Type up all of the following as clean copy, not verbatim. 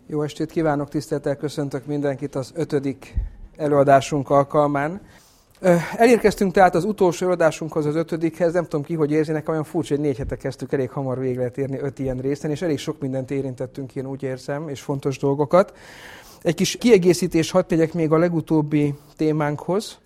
Jó estét kívánok, tisztelettel köszöntök mindenkit az 5. előadásunk alkalmán. Elérkeztünk tehát az utolsó előadásunkhoz, az 5-hez, nem tudom ki, hogy érzi, nekem olyan furcsa, hogy 4 hete kezdtük, elég hamar végre lehet érni 5 ilyen részen, és elég sok mindent érintettünk, én úgy érzem, és fontos dolgokat. Egy kis kiegészítés hadd tegyek még a legutóbbi témánkhoz.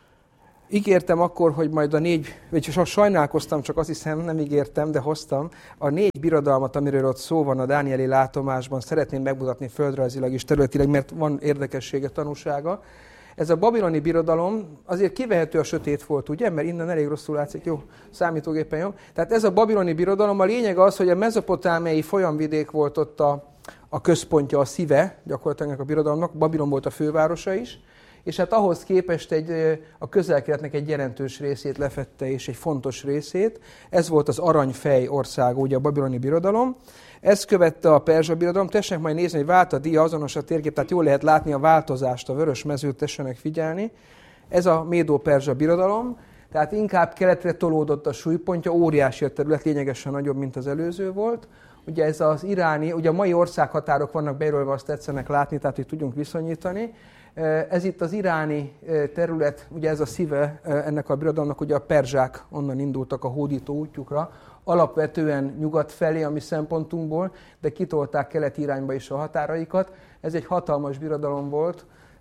Ígértem akkor, hogy majd vagy sajnálkoztam, csak azt hiszem, nem ígértem, de hoztam. A 4 birodalmat, amiről ott szó van a dánieli látomásban, szeretném megmutatni földrajzilag és területileg, mert van érdekessége, tanúsága. Ez a babiloni birodalom azért kivehető a sötét volt, ugye? Mert innen elég rosszul látszik, jó, számítógépen jó. Tehát ez a babiloni birodalom, a lényeg az, hogy a mezopotámiai folyamvidék volt ott a központja, a szíve gyakorlatilag a birodalomnak, Babilon volt a fővárosa is, és hát ahhoz képest a közel-keletnek egy jelentős részét lefette, és egy fontos részét. Ez volt az aranyfej országa, ugye a babiloni birodalom. Ezt követte a perzsa birodalom. Tessenek majd nézni, hogy vált a dia, azonos a térkép, tehát jól lehet látni a változást, a vörös mezőt, tessenek figyelni. Ez a médó-perzsa birodalom, tehát inkább keletre tolódott a súlypontja, óriási a terület, lényegesen nagyobb, mint az előző volt. Ugye ez az iráni, ugye a mai országhatárok vannak bejelölve, azt tetszenek látni, tehát hogy tudjunk viszonyítani. Ez itt az iráni terület, ugye ez a szíve ennek a birodalomnak, ugye a perzsák onnan indultak a hódító útjukra, alapvetően nyugat felé a mi szempontunkból, de kitolták keleti irányba is a határaikat. Ez egy hatalmas birodalom volt,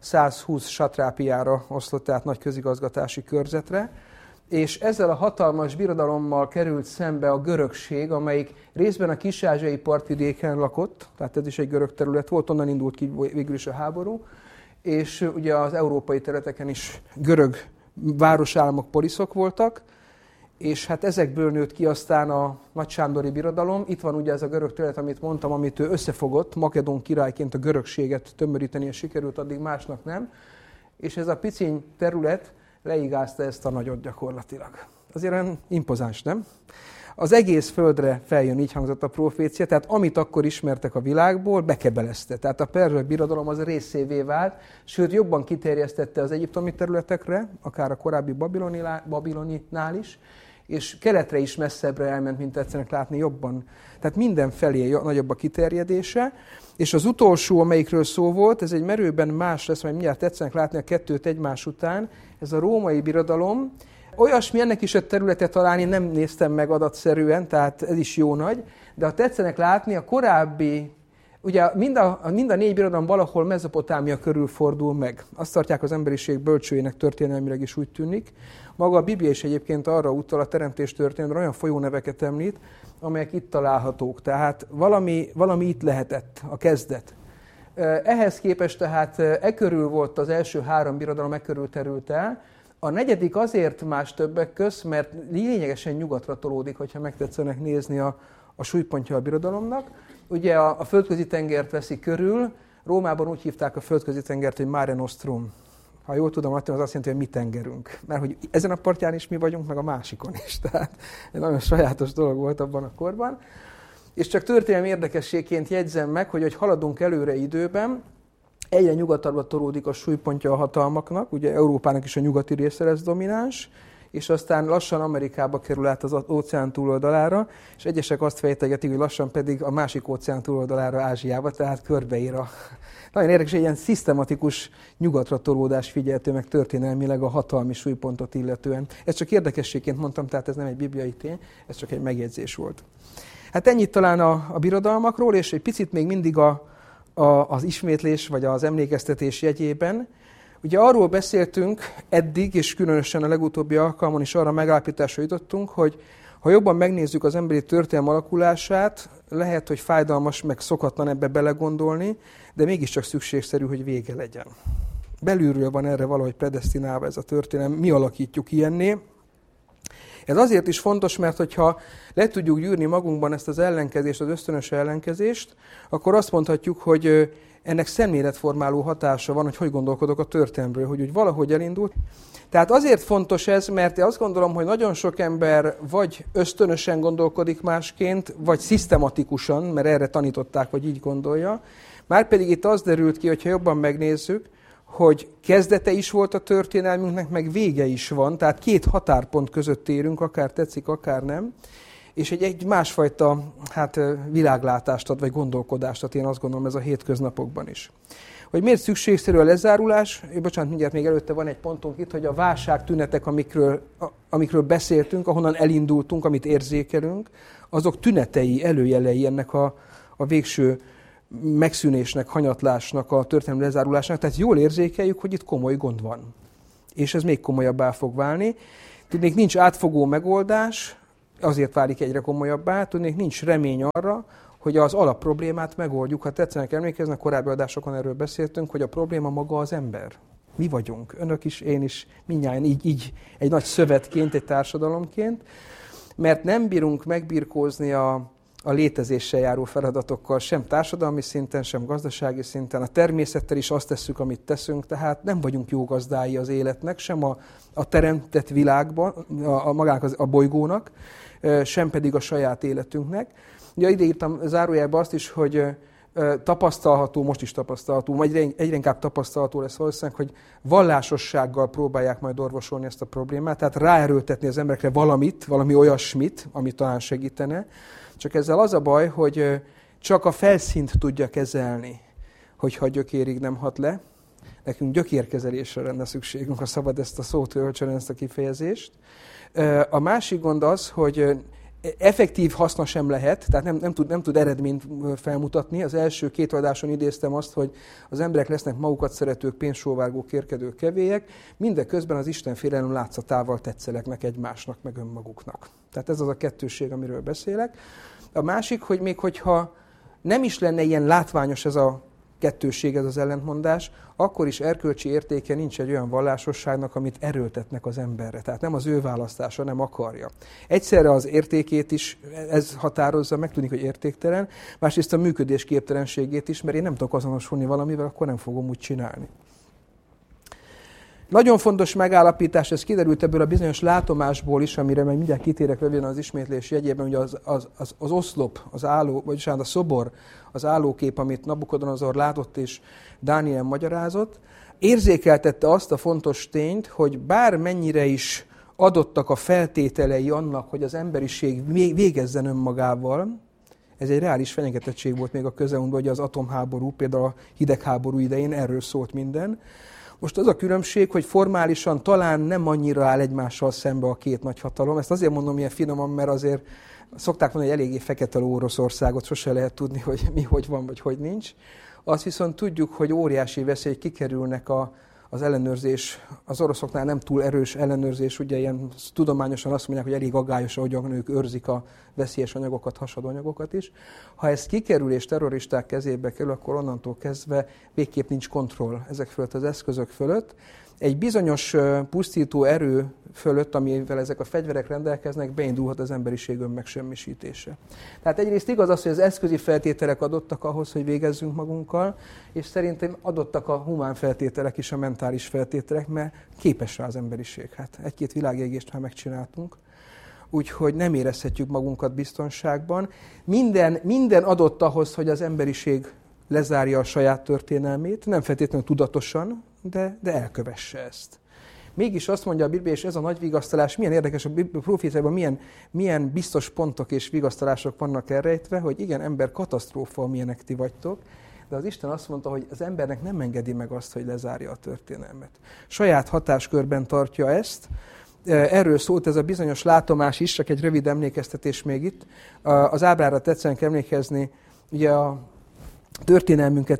120 satrápiára oszlott, tehát nagy közigazgatási körzetre, és ezzel a hatalmas birodalommal került szembe a görögség, amelyik részben a kis-ázsiai partvidéken lakott, tehát ez is egy görög terület volt, onnan indult ki végül is a háború, és ugye az európai területeken is görög városállamok, poliszok voltak, és hát ezekből nőtt ki aztán a nagysándori birodalom. Itt van ugye ez a görög terület, amit mondtam, amit ő összefogott, Makedón királyként a görögséget tömöríteni, és sikerült, addig másnak nem. És ez a piciny terület leigázta ezt a nagyot gyakorlatilag. Azért olyan impozáns, nem? Az egész földre feljön, így hangzott a profécia, tehát amit akkor ismertek a világból, bekebelezte. Tehát a perzsa birodalom az részévé vált, sőt jobban kiterjesztette az egyiptomi területekre, akár a korábbi babiloninál is, és keletre is messzebbre elment, mint tetszenek látni, jobban. Tehát mindenfelé nagyobb a kiterjedése, és az utolsó, amelyikről szó volt, ez egy merőben más lesz, majd mindjárt tetszenek látni a kettőt egymás után, ez a római birodalom. Olyasmi ennek is a területet találni nem néztem meg adatszerűen, tehát ez is jó nagy, de ha tetszenek látni, a korábbi, ugye mind a 4 birodalom valahol Mezopotámia körül fordul meg. Azt tartják az emberiség bölcsőjének, történelmileg is úgy tűnik. Maga a Biblia is egyébként arra utal, a teremtés történelemre olyan folyóneveket említ, amelyek itt találhatók. Tehát valami itt lehetett, a kezdet. Ehhez képest tehát körül volt az első 3 birodalom, körül terült el. A 4. azért más többek közt, mert lényegesen nyugatra tolódik, hogyha megtetszenek nézni a súlypontja a birodalomnak. Ugye a földközi tengert veszi körül, Rómában úgy hívták a földközi tengert, hogy Mare Nostrum. Ha jól tudom, az azt jelenti, hogy mi tengerünk. Mert hogy ezen a partján is mi vagyunk, meg a másikon is. Tehát egy nagyon sajátos dolog volt abban a korban. És csak történelmi érdekességként jegyzem meg, hogy haladunk előre időben, egyre nyugatabbra tolódik a súlypontja a hatalmaknak, ugye Európának is a nyugati része lesz domináns, és aztán lassan Amerikába kerül át az óceán túloldalára, és egyesek azt fejtegetik, hogy lassan pedig a másik óceán túloldalára, Ázsiába, tehát körbeír a... Nagyon érdekes, egy ilyen szisztematikus nyugatra tolódás figyelhető meg történelmileg a hatalmi súlypontot illetően. Ezt csak érdekességként mondtam, tehát ez nem egy bibliai tény, ez csak egy megjegyzés volt. Hát ennyit talán a birodalmakról, és egy picit még mindig az ismétlés vagy az emlékeztetés jegyében. Ugye arról beszéltünk eddig, és különösen a legutóbbi alkalmon is arra megállapításra jutottunk, hogy ha jobban megnézzük az emberi történelem alakulását, lehet, hogy fájdalmas, meg szokatlan ebbe belegondolni, de mégiscsak szükségszerű, hogy vége legyen. Belülről van erre valahogy predesztinálva ez a történelem, mi alakítjuk ilyenné. Ez azért is fontos, mert hogyha le tudjuk gyűrni magunkban ezt az ellenkezést, az ösztönös ellenkezést, akkor azt mondhatjuk, hogy ennek szemléletformáló hatása van, hogy gondolkodok a történelemről, hogy úgy valahogy elindult. Tehát azért fontos ez, mert én azt gondolom, hogy nagyon sok ember vagy ösztönösen gondolkodik másként, vagy szisztematikusan, mert erre tanították, vagy így gondolja. Márpedig itt az derült ki, hogyha jobban megnézzük, hogy kezdete is volt a történelmünknek, meg vége is van, tehát 2 határpont között érünk, akár tetszik, akár nem. és egy másfajta világlátást ad, vagy gondolkodást ad, én azt gondolom, ez a hétköznapokban is. Hogy miért szükségszerű a lezárulás? Bocsánat, mindjárt még előtte van egy pontunk itt, hogy a válságtünetek, amikről beszéltünk, ahonnan elindultunk, amit érzékelünk, azok tünetei, előjelei ennek a végső megszűnésnek, hanyatlásnak, a történelmi lezárulásnak. Tehát jól érzékeljük, hogy itt komoly gond van. És ez még komolyabbá fog válni. Tudnék, nincs átfogó megoldás, azért válik egyre komolyabbá, tudnék, nincs remény arra, hogy az alapproblémát megoldjuk. Ha tetszenek, emlékeznek, korábbi adásokon erről beszéltünk, hogy a probléma maga az ember. Mi vagyunk, önök is, én is, mindnyájan így egy nagy szövetként, egy társadalomként, mert nem bírunk megbirkózni a létezéssel járó feladatokkal, sem társadalmi szinten, sem gazdasági szinten. A természettel is azt tesszük, amit teszünk, tehát nem vagyunk jó gazdái az életnek, sem a teremtett világban, a bolygónak, sem pedig a saját életünknek. Ugye ide írtam zárójelbe azt is, hogy tapasztalható, most is tapasztalható, vagy egyre inkább tapasztalható lesz valószínűleg, hogy vallásossággal próbálják majd orvosolni ezt a problémát, tehát ráerőltetni az emberekre valami olyasmit, ami talán segítene. Csak ezzel az a baj, hogy csak a felszínt tudja kezelni, hogyha a gyökérig nem hat le. Nekünk gyökérkezelésre lenne szükségünk, ha szabad ezt a szót öltsön, ezt a kifejezést. A másik gond az, hogy effektív haszna sem lehet, tehát nem tud eredményt felmutatni. Az első 2 adáson idéztem azt, hogy az emberek lesznek magukat szeretők, pénzsóvárgók, kérkedők, kevélyek, mindeközben az Isten félelem látszatával tetszeleknek egymásnak, meg önmaguknak. Tehát ez az a kettősség, amiről beszélek. A másik, hogy még hogyha nem is lenne ilyen látványos ez a kettősség, ez az ellentmondás, akkor is erkölcsi értéke nincs egy olyan vallásosságnak, amit erőltetnek az emberre. Tehát nem az ő választása, nem akarja. Egyszerre az értékét is ez határozza meg, tudni, hogy értéktelen, másrészt a működés képtelenségét is, mert én nem tudok azonosulni valamivel, akkor nem fogom úgy csinálni. Nagyon fontos megállapítás, ez kiderült ebből a bizonyos látomásból is, amire meg mindjárt kitérek röviden az ismétlés jegyében, hogy az oszlop, az álló, vagyis a szobor, az állókép, amit Nabukodonozor látott és Dániel magyarázott, érzékeltette azt a fontos tényt, hogy bármennyire is adottak a feltételei annak, hogy az emberiség végezzen önmagával, ez egy reális fenyegetettség volt még a közelmúltban, hogy az atomháború, például a hidegháború idején erről szólt minden. Most az a különbség, hogy formálisan talán nem annyira áll egymással szembe a két nagyhatalom. Ezt azért mondom ilyen finoman, mert azért szokták mondani, hogy eléggé fekete ló Oroszországot, sose lehet tudni, hogy mi hogy van, vagy hogy nincs. Azt viszont tudjuk, hogy óriási veszély, hogy kikerülnek az ellenőrzés, az oroszoknál nem túl erős ellenőrzés, ugye ilyen tudományosan azt mondják, hogy elég aggályos, ahogyan ők őrzik a veszélyes anyagokat, hasadó anyagokat is. Ha ez kikerül és terroristák kezébe kerül, akkor onnantól kezdve végképp nincs kontroll ezek fölött az eszközök fölött. Egy bizonyos pusztító erő fölött, amivel ezek a fegyverek rendelkeznek, beindulhat az emberiség önmegsemmisítése. Tehát egyrészt igaz az, hogy az eszközi feltételek adottak ahhoz, hogy végezzünk magunkkal, és szerintem adottak a humán feltételek is, a mentális feltételek, mert képes rá az emberiség. Hát 1-2 világégést már megcsináltunk, úgyhogy nem érezhetjük magunkat biztonságban. Minden adott ahhoz, hogy az emberiség lezárja a saját történelmét, nem feltétlenül tudatosan, de elkövesse ezt. Mégis azt mondja a Biblia, és ez a nagy vigasztalás, milyen érdekes, a proféciában milyen biztos pontok és vigasztalások vannak elrejtve, hogy igen, ember, katasztrófa, milyenek ti vagytok, de az Isten azt mondta, hogy az embernek nem engedi meg azt, hogy lezárja a történelmet. Saját hatáskörben tartja ezt. Erről szólt ez a bizonyos látomás is, csak egy rövid emlékeztetés még itt. Az ábrára tetszenek emlékezni, ugye a történelmünket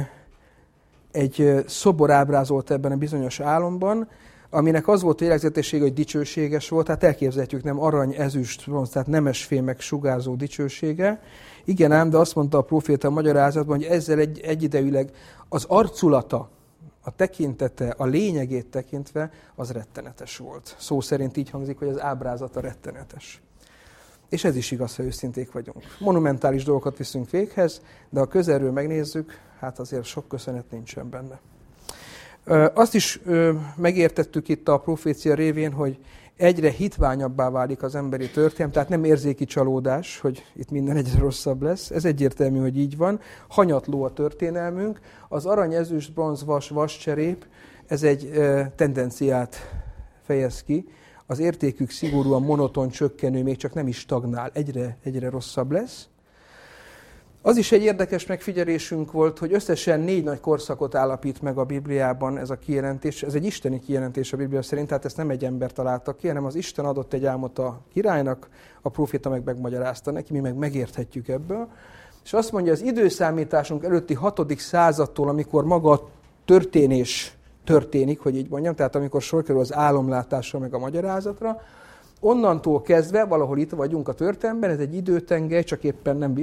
egy szobor ábrázolt ebben a bizonyos álomban, aminek az volt a jellegzetessége, hogy dicsőséges volt, tehát elképzelhetjük, nem arany, ezüst, bronz, tehát nemesfémek sugárzó dicsősége. Igen ám, de azt mondta a próféta a magyarázatban, hogy ezzel egyidejűleg az arculata, a tekintete, a lényegét tekintve, az rettenetes volt. Szó szerint így hangzik, hogy az ábrázata rettenetes. És ez is igaz, ha őszinték vagyunk. Monumentális dolgokat viszünk véghez, de ha közelről megnézzük, hát azért sok köszönet nincsen benne. Azt is megértettük itt a profécia révén, hogy egyre hitványabbá válik az emberi történelem, tehát nem érzéki csalódás, hogy itt minden egyre rosszabb lesz. Ez egyértelmű, hogy így van. Hanyatló a történelmünk. Az arany, ezüst, bronz, vas, vascserép, ez egy tendenciát fejez ki. az értékük szigorúan monoton, csökkenő, még csak nem is stagnál, egyre rosszabb lesz. Az is egy érdekes megfigyelésünk volt, hogy összesen 4 nagy korszakot állapít meg a Bibliában ez a kijelentés. Ez egy isteni kijelentés a Biblia szerint, tehát ezt nem egy ember találta ki, hanem az Isten adott egy álmot a királynak, a próféta meg megmagyarázta neki, mi meg megérthetjük ebből. És azt mondja, az időszámításunk előtti 6. századtól, amikor maga a történés történik, hogy így mondjam, tehát amikor sor kerül az álomlátásra meg a magyarázatra, onnantól kezdve, valahol itt vagyunk a történelemben, ez egy időtengely, csak éppen nem